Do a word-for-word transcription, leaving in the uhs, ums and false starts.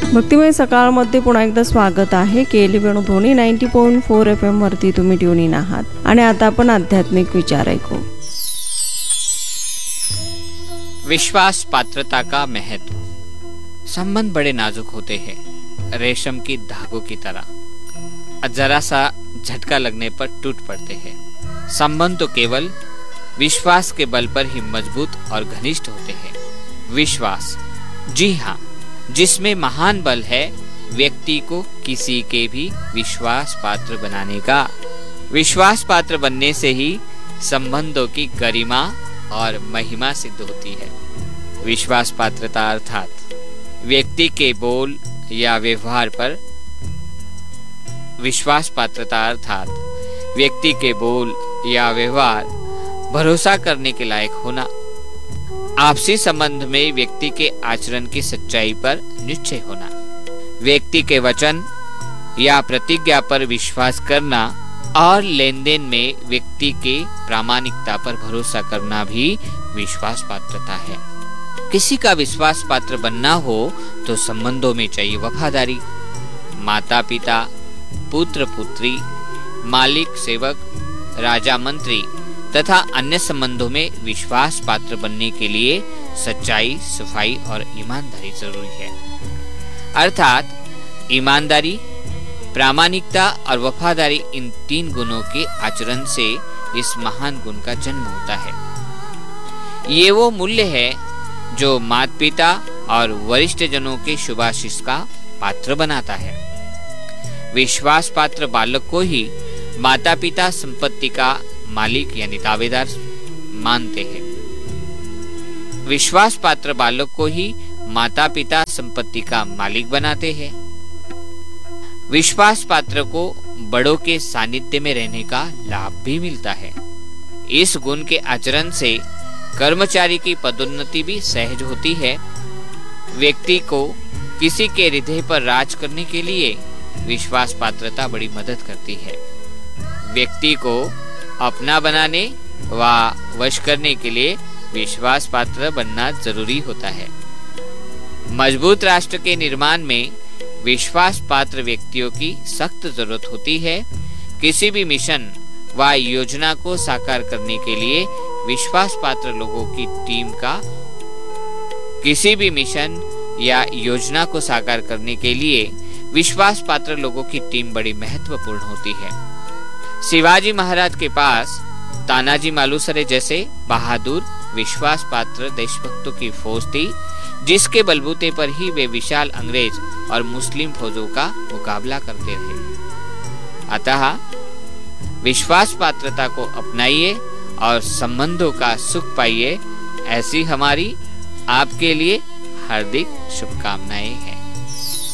भक्तिमय सकाळमध्ये पुन्हा एकदा स्वागत आहे. केली वेणू ध्वनी नव्वद पॉईंट चार एफ एम वरती तुम्ही ट्यून इन आहात आणि आता आपण आध्यात्मिक विचार ऐकू. विश्वास पात्रता का महत्व. संबंध बड़े नाजुक होते हैं, रेशम की धागों की तरह. जरा सा झटका लगने पर टूट पड़ते हैं. संबंध तो केवल विश्वास के बल पर ही मजबूत और घनिष्ठ होते हैं. विश्वास, जी हाँ, जिसमें महान बल है व्यक्ति को किसी के भी विश्वास पात्र बनाने का. विश्वास पात्र बनने से ही संबंधों की गरिमा और महिमा सिद्ध होती है. विश्वास पात्रता अर्थात व्यक्ति के बोल या व्यवहार पर विश्वास पात्रता अर्थात व्यक्ति के बोल या व्यवहार भरोसा करने के लायक होना. आपसी संबंध में व्यक्ति के आचरण की सच्चाई पर निश्चय होना. व्यक्ति के वचन या प्रतिज्ञा पर विश्वास करना और लेन देन में व्यक्ति के प्रामाणिकता पर भरोसा करना भी विश्वास पात्रता है. किसी का विश्वास पात्र बनना हो तो संबंधों में चाहिए वफादारी. माता पिता, पुत्र पुत्री, मालिक सेवक, राजा मंत्री तथा अन्य संबंधों में विश्वास पात्र बनने के लिए सच्चाई, सफाई और ईमानदारी जरूरी है. अर्थात ईमानदारी, प्रामाणिकता और वफादारी, इन तीन गुणों के आचरण से इस महान गुण का जन्म होता है. ये वो मूल्य है जो माता पिता और वरिष्ठ जनों के शुभाशीष का पात्र बनाता है. विश्वास पात्र बालक को ही माता पिता संपत्ति का मालिक यानी दावेदार मानते हैं. विश्वास पात्र बालक को ही माता पिता संपत्ति का मालिक बनाते हैं. विश्वास पात्र को बड़ों के सानिध्य में रहने का लाभ भी मिलता है. इस गुण के आचरण से कर्मचारी की पदोन्नति भी सहज होती है. व्यक्ति को किसी के हृदय पर राज करने के लिए विश्वास पात्रता बड़ी मदद करती है. व्यक्ति को अपना बनाने व वश करने के लिए विश्वास पात्र बनना जरूरी होता है. मजबूत राष्ट्र के निर्माण में विश्वास पात्र व्यक्तियों की सख्त जरूरत होती है. किसी भी मिशन व योजना को साकार करने के लिए विश्वास पात्र लोगों की टीम का किसी भी मिशन या योजना को साकार करने के लिए विश्वास पात्र लोगों की टीम बड़ी महत्वपूर्ण होती है. शिवाजी महाराज के पास तानाजी मालुसरे जैसे बहादुर विश्वास पात्र देशभक्तों की फौज थी, जिसके बलबूते पर ही वे विशाल अंग्रेज और मुस्लिम फौजों का मुकाबला करते रहे. अतः विश्वास पात्रता को अपनाइए और संबंधों का सुख पाइए. ऐसी हमारी आपके लिए हार्दिक शुभकामनाएं हैं.